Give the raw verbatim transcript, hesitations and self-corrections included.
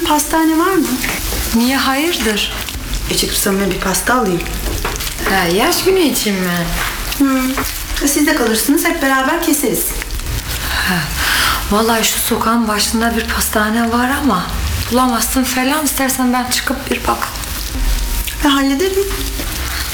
pastane var mı? Niye, hayırdır? E çıkıp sana bir pasta alayım. Ha, yaş günü için mi? Hı. E, siz de kalırsınız, hep beraber keseriz. Ha, vallahi şu sokağın başında bir pastane var ama bulamazsın falan, istersen ben çıkıp bir bak. E, hallederim.